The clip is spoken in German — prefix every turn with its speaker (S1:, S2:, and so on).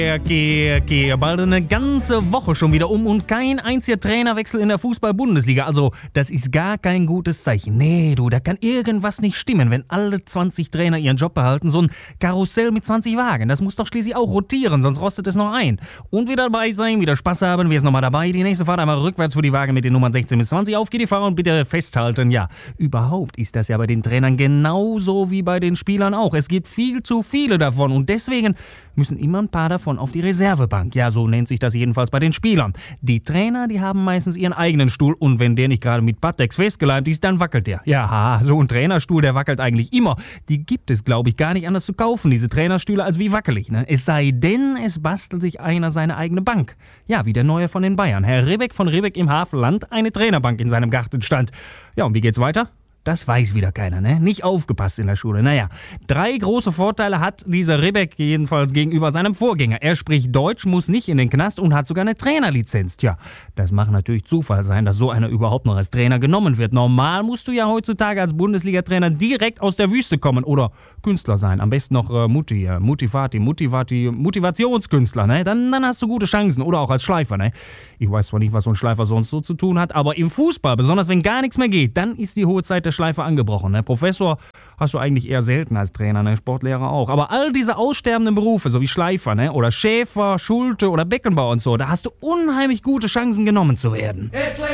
S1: Bald eine ganze Woche schon wieder um und kein einziger Trainerwechsel in der Fußball-Bundesliga. Also, das ist gar kein gutes Zeichen. Nee, du, da kann irgendwas nicht stimmen, wenn alle 20 Trainer ihren Job behalten. So ein Karussell mit 20 Wagen, das muss doch schließlich auch rotieren, sonst rostet es noch ein. Und wieder dabei sein, wieder Spaß haben, wer ist nochmal dabei? Die nächste Fahrt einmal rückwärts, wo die Wagen mit den Nummern 16 bis 20 auf geht, die Fahrer und bitte festhalten. Ja, überhaupt ist das ja bei den Trainern genauso wie bei den Spielern auch. Es gibt viel zu viele davon und deswegen müssen immer ein paar davon auf die Reservebank. Ja, so nennt sich das jedenfalls bei den Spielern. Die Trainer, die haben meistens ihren eigenen Stuhl und wenn der nicht gerade mit Pateks festgeleimt ist, dann wackelt der. Ja, so ein Trainerstuhl, der wackelt eigentlich immer. Die gibt es, glaube ich, gar nicht anders zu kaufen, diese Trainerstühle, als wie wackelig, ne? Es sei denn, es bastelt sich einer seine eigene Bank. Ja, wie der Neue von den Bayern. Herr Ribbeck von Ribbeck im Havelland, eine Trainerbank in seinem Garten stand. Ja, und wie geht's weiter? Das weiß wieder keiner, ne? Nicht aufgepasst in der Schule. Naja, 3 große Vorteile hat dieser Ribbeck jedenfalls gegenüber seinem Vorgänger. Er spricht Deutsch, muss nicht in den Knast und hat sogar eine Trainerlizenz. Tja, das mag natürlich Zufall sein, dass so einer überhaupt noch als Trainer genommen wird. Normal musst du ja heutzutage als Bundesliga-Trainer direkt aus der Wüste kommen oder Künstler sein. Am besten noch Motivationskünstler, ne? Dann hast du gute Chancen. Oder auch als Schleifer, ne? Ich weiß zwar nicht, was so ein Schleifer sonst so zu tun hat, aber im Fußball, besonders wenn gar nichts mehr geht, dann ist die hohe Zeit der Schleifer angebrochen. Ne? Professor hast du eigentlich eher selten als Trainer, ne? Sportlehrer auch. Aber all diese aussterbenden Berufe, so wie Schleifer, ne? Oder Schäfer, Schulte oder Beckenbauer und so, da hast du unheimlich gute Chancen genommen zu werden.